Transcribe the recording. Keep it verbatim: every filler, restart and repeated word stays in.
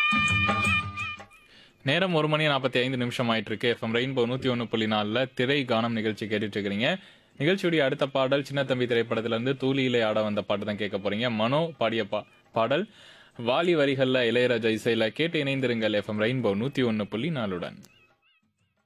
நேரம் ஒரு மணி நாற்பத்தி ஐந்து நிமிஷம் ஆயிட்டு இருக்கு. எஃப்எம் ரெயின்போ நூத்தி ஒன்று புள்ளி நாலுல திரை கானம் நிகழ்ச்சி கேட்டுட்டு இருக்கிறீங்க. நிகழ்ச்சியுடைய அடுத்த பாடல் சின்ன தம்பி திரைப்படத்துல இருந்து தூளியிலே ஆட வந்த பாட்டு தான் கேட்க போறீங்க. மனோ பாடிய பா பாடல் வாலி வரிகள்ல இளையராஜா இசையில கேட்டு இணைந்திருங்கள் எஃப்எம் ரெயின்போ நூத்தி ஒன்று புள்ளி நாலுடன்.